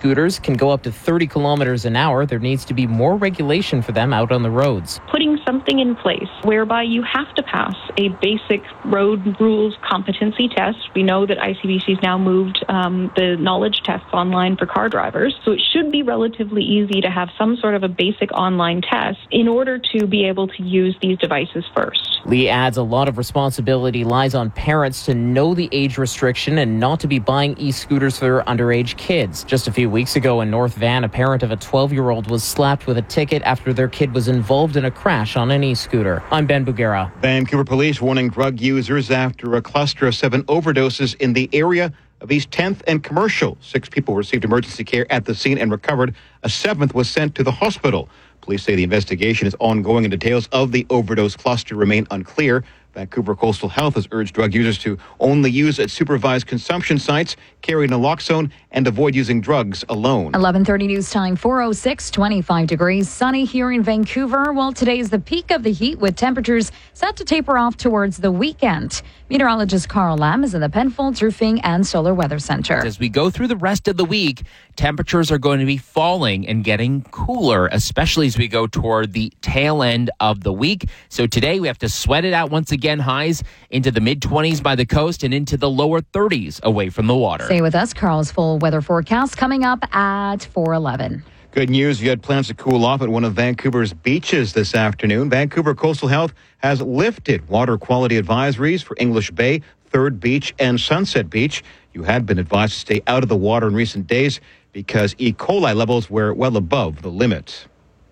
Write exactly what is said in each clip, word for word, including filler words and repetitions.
e-scooters can go up to thirty kilometers an hour, there needs to be more regulation for them out on the roads. Putting something in place whereby you have to pass a basic road rules competency test. We know that I C B C's now moved um, the knowledge tests online for car drivers, so it should be relatively easy to have some sort of a basic online test in order to be able to use these devices first. Lee adds a lot of responsibility lies on parents to know the age restriction and not to be buying e-scooters for their underage kids. Just a few weeks ago in North Van, a parent of a twelve-year-old was slapped with a ticket after their kid was involved in a crash on an e-scooter. I'm Ben Bugera. Vancouver police warning drug users after a cluster of seven overdoses in the area of East tenth and Commercial. Six people received emergency care at the scene and recovered. A seventh was sent to the hospital. Police say the investigation is ongoing and details of the overdose cluster remain unclear. Vancouver Coastal Health has urged drug users to only use at supervised consumption sites, carry naloxone, and avoid using drugs alone. eleven thirty news time, four oh six, twenty-five degrees. Sunny here in Vancouver. Well, today is the peak of the heat with temperatures set to taper off towards the weekend. Meteorologist Carl Lam is in the Penfolds Roofing and Solar Weather Center. As we go through the rest of the week, temperatures are going to be falling and getting cooler, especially as we go toward the tail end of the week. So today we have to sweat it out once again. Highs into the mid-twenties by the coast and into the lower thirties away from the water. Stay with us. Carl's full weather forecast coming up at four eleven. Good news, you had plans to cool off at one of Vancouver's beaches this afternoon. Vancouver Coastal Health has lifted water quality advisories for English Bay, Third Beach, and Sunset Beach. You had been advised to stay out of the water in recent days because E. coli levels were well above the limit.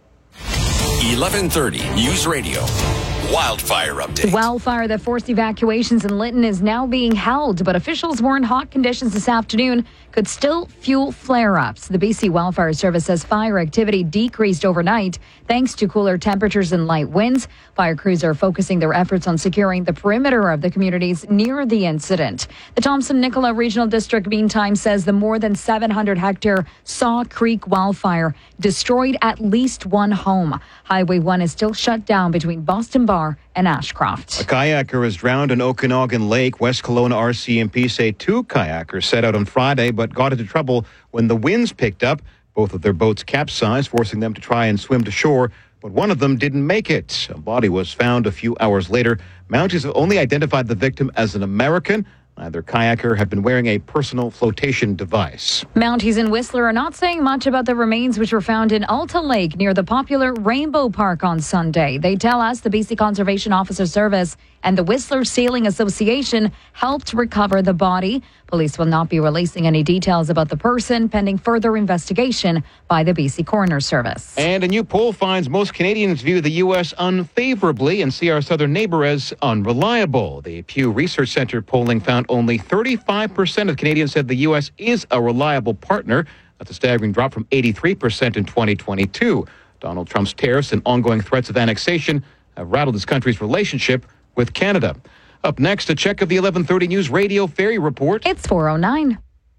eleven thirty News Radio. Wildfire update. The wildfire that forced evacuations in Lytton is now being held, but officials warn hot conditions this afternoon could still fuel flare-ups. The B C Wildfire Service says fire activity decreased overnight thanks to cooler temperatures and light winds. Fire crews are focusing their efforts on securing the perimeter of the communities near the incident. The Thompson-Nicola Regional District, meantime, says the more than seven hundred hectare Saw Creek wildfire destroyed at least one home. Highway one is still shut down between Boston Bar and Ashcroft. A kayaker is drowned in Okanagan Lake. West Kelowna R C M P say two kayakers set out on Friday but got into trouble when the winds picked up. Both of their boats capsized, forcing them to try and swim to shore, but one of them didn't make it. A body was found a few hours later. Mounties have only identified the victim as an American. Neither kayaker had been wearing a personal flotation device. Mounties in Whistler are not saying much about the remains which were found in Alta Lake near the popular Rainbow Park on Sunday. They tell us the B C Conservation Officer Service and the Whistler Sailing Association helped recover the body. Police will not be releasing any details about the person pending further investigation by the B C Coroner Service. And a new poll finds most Canadians view the U S unfavorably and see our southern neighbor as unreliable. The Pew Research Center polling found only thirty-five percent of Canadians said the U S is a reliable partner. That's a staggering drop from eighty-three percent in twenty twenty-two. Donald Trump's tariffs and ongoing threats of annexation have rattled his country's relationship with Canada. Up next, a check of the eleven thirty News Radio Ferry Report. It's four oh nine.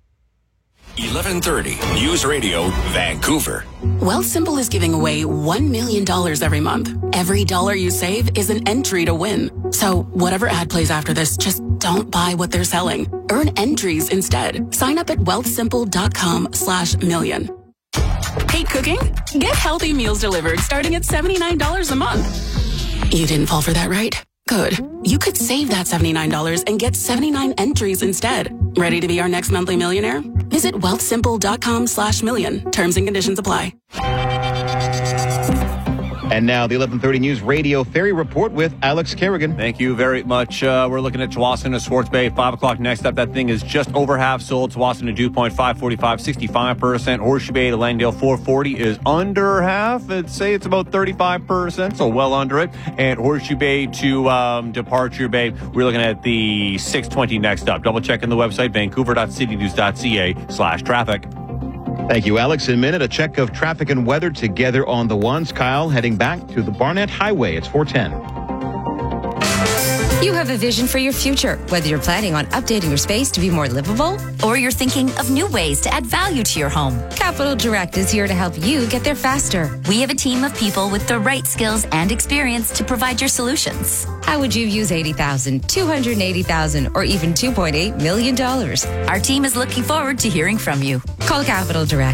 eleven thirty News Radio, Vancouver. Wealthsimple is giving away one million dollars every month. Every dollar you save is an entry to win. So whatever ad plays after this, just don't buy what they're selling. Earn entries instead. Sign up at wealthsimple.com slash million. Hate cooking? Get healthy meals delivered starting at seventy-nine dollars a month. You didn't fall for that, right? Good. You could save that seventy-nine dollars and get seventy-nine entries instead. Ready to be our next monthly millionaire? Visit wealthsimple.com slash million. Terms and conditions apply. And now the eleven thirty News Radio Ferry Report with Alex Kerrigan. Thank you very much. Uh, we're looking at Tsawwassen to Swartz Bay. five o'clock next up. That thing is just over half sold. Tsawwassen to Dew Point, five forty-five, sixty-five percent. Horseshoe Bay to Langdale, four forty is under half. I'd say it's about thirty-five percent, so well under it. And Horseshoe Bay to um, Departure Bay, we're looking at the six twenty next up. Double checking the website, vancouver.citynews.ca slash traffic. Thank you, Alex. In a minute, a check of traffic and weather together on the ones. Kyle heading back to the Barnett Highway. It's four ten. You have a vision for your future, whether you're planning on updating your space to be more livable or you're thinking of new ways to add value to your home. Capital Direct is here to help you get there faster. We have a team of people with the right skills and experience to provide your solutions. How would you use eighty thousand dollars, two hundred eighty thousand dollars, or even two point eight million dollars? Our team is looking forward to hearing from you. Call Capital Direct